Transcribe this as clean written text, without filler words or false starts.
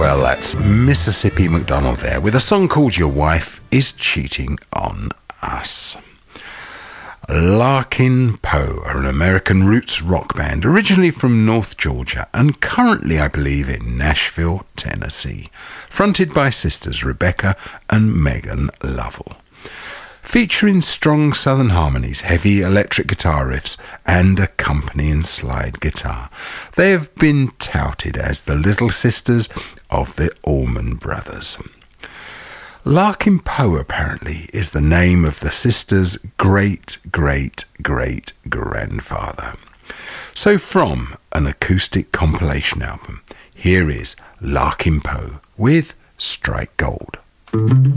Well, that's Mississippi McDonald there with a song called Your Wife Is Cheating on Us. Larkin Poe are an American roots rock band originally from North Georgia and currently, I believe, in Nashville, Tennessee, fronted by sisters Rebecca and Megan Lovell. Featuring strong southern harmonies, heavy electric guitar riffs and accompanying slide guitar, they have been touted as the little sisters of the Allman Brothers. Larkin Poe apparently is the name of the sisters' great-great-great-grandfather. So from an acoustic compilation album, here is Larkin Poe with Strike Gold.